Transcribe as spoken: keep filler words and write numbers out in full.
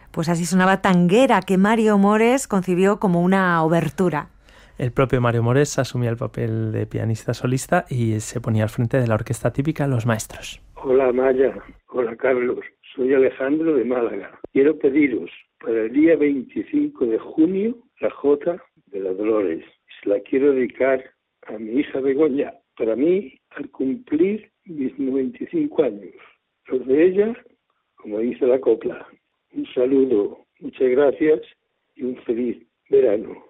Pues así sonaba Tanguera, que Mario Mores concibió como una obertura. El propio Mario Mores asumía el papel de pianista solista y se ponía al frente de la orquesta típica Los Maestros. Hola Maya, hola Carlos, soy Alejandro de Málaga. Quiero pediros para el día veinticinco de junio la Jota de la Dolores. Se la quiero dedicar a mi hija Begoña, para mí al cumplir mis noventa y cinco años. Los de ella, como dice la copla. Un saludo, muchas gracias y un feliz verano.